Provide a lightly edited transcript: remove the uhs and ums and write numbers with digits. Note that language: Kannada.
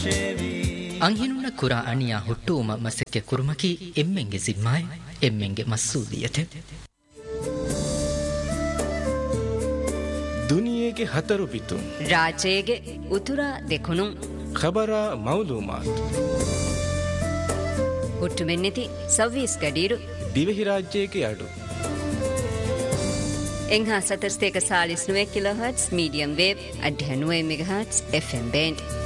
ಅಂಹಿನುನ್ನ ಕುರ ಅಣಿಯ ಹುಟ್ಟುವಮ ಮಸಕ್ಕೆ ಕುರುಮಕಿ ಎಮ್ಮೆಂಗೆ ಸಿಮ್ಮಾಯ್ ಎಮ್ಮೆಂಗೆ ಮಸ್ಸೂದಿಯತೆ ದುನಿಯೆಗೆ ಹತರು ಬಿತ್ತು ರಾಜೇಗೆ ಉತುರ ದೆಕುನು ಖಬರ ಮೌಲೂಮಾತ್ ಹುಟ್ಟು ಮೆನ್ನಿತಿ ಸವ್ವೀಸ್ ಗಡೀರು ದಿವೆಹಿ ರಾಜ್ಯಕ್ಕೆ ಅಡು ಎಂಹಾ 740 kilohertz medium wave 89 megahertz FM band